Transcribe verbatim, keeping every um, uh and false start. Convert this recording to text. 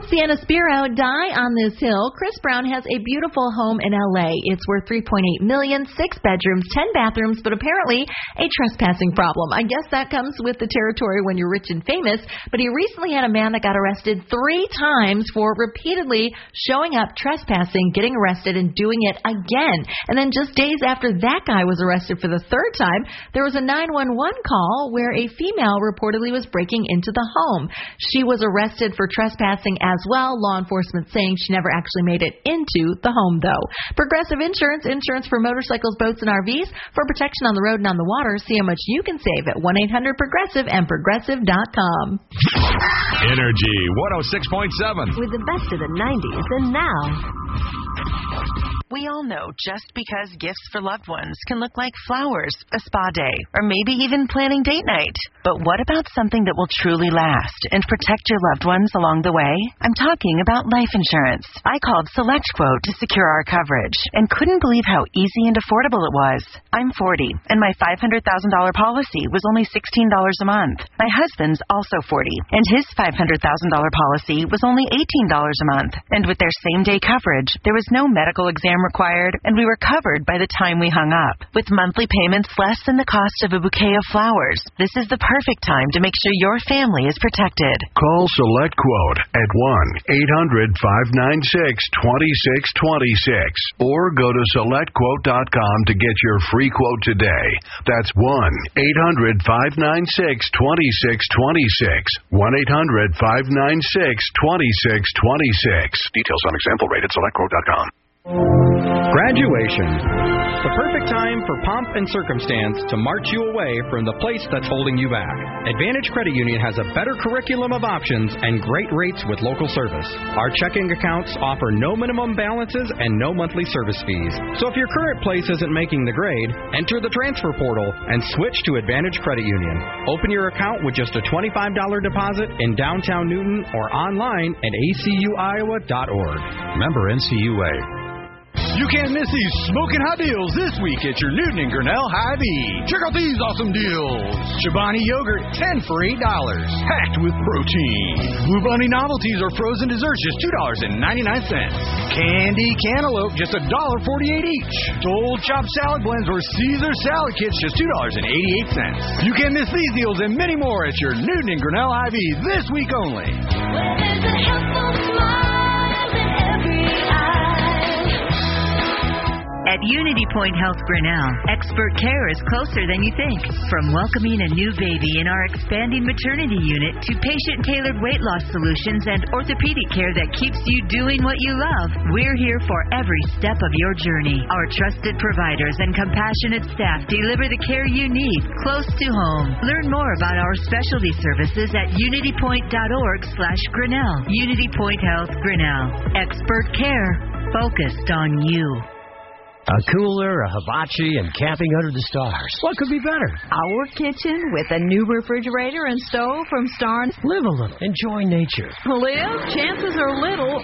Sienna Spiro, Die on This Hill. Chris Brown has a beautiful home in L A. It's worth three point eight million dollars, six bedrooms, ten bathrooms, but apparently a trespassing problem. I guess that comes with the territory when you're rich and famous, but he recently had a man that got arrested three times for repeatedly showing up, trespassing, getting arrested, and doing it again. And then just days after that guy was arrested for the third time, there was a nine one one call where a female reportedly was breaking into the home. She was arrested for trespassing as well. Law enforcement saying she never actually made it into the home, though. Progressive Insurance, insurance for motorcycles, boats, and R Vs. For protection on the road and on the water, see how much you can save at one eight hundred progressive and progressive dot com. Energy one oh six point seven. With the best of the nineties and now. We all know just because gifts for loved ones can look like flowers, a spa day, or maybe even planning date night. But what about something that will truly last and protect your loved ones along the way? I'm talking about life insurance. I called SelectQuote to secure our coverage and couldn't believe how easy and affordable it was. I'm forty, and my five hundred thousand dollars policy was only sixteen dollars a month. My husband's also forty, and his five hundred thousand dollars policy was only eighteen dollars a month. And with their same-day coverage, there was no medical exam required, and we were covered by the time we hung up. With monthly payments less than the cost of a bouquet of flowers, this is the perfect time to make sure your family is protected. Call SelectQuote at one eight hundred five nine six two six two six or go to select quote dot com to get your free quote today. That's one eight hundred five nine six two six two six. one eight hundred five nine six two six two six. Details on example rate at select quote dot com. Graduation. The perfect time for pomp and circumstance to march you away from the place that's holding you back. Advantage Credit Union has a better curriculum of options and great rates with local service. Our checking accounts offer no minimum balances and no monthly service fees. So if your current place isn't making the grade, enter the transfer portal and switch to Advantage Credit Union. Open your account with just a twenty-five dollars deposit in downtown Newton or online at a c u iowa dot org. Member N C U A. You can't miss these smoking hot deals this week at your Newton and Grinnell Hy-Vee. Check out these awesome deals. Chobani yogurt, ten for eight dollars. Packed with protein. Blue Bunny novelties or frozen desserts, just two dollars and ninety-nine cents. Candy cantaloupe, just one dollar and forty-eight cents each. Dole chopped salad blends or Caesar salad kits, just two dollars and eighty-eight cents. You can't miss these deals and many more at your Newton and Grinnell Hy-Vee this week only. Well, there's a helpful smile in every eye. At Unity Point Health Grinnell, expert care is closer than you think. From welcoming a new baby in our expanding maternity unit to patient-tailored weight loss solutions and orthopedic care that keeps you doing what you love, we're here for every step of your journey. Our trusted providers and compassionate staff deliver the care you need close to home. Learn more about our specialty services at unitypoint dot org slash Grinnell. Unity Point Health Grinnell. Expert care focused on you. A cooler, a hibachi, and camping under the stars. What could be better? Our kitchen with a new refrigerator and stove from Starnes. Live a little. Enjoy nature. Live? Chances are little.